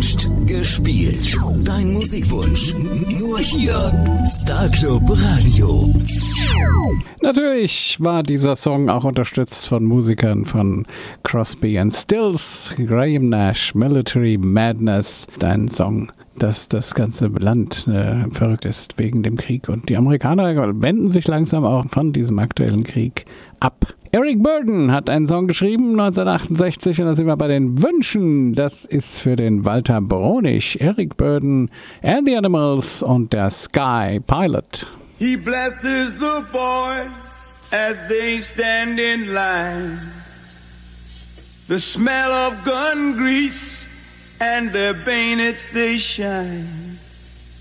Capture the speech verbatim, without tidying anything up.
Gewünscht, gespielt. Dein Musikwunsch. Nur hier. Star Club Radio. Natürlich war dieser Song auch unterstützt von Musikern von Crosby and Stills, Graham Nash, Military Madness. Dein Song, dass das ganze Land äh, verrückt ist wegen dem Krieg. Und die Amerikaner wenden sich langsam auch von diesem aktuellen Krieg ab. Eric Burdon hat einen Song geschrieben, neunzehnhundertachtundsechzig, und da sind wir bei den Wünschen. Das ist für den Walter Bronisch, Eric Burdon and the Animals und der Sky Pilot. He blesses the boys as they stand in line. The smell of gun grease and their bayonets they shine.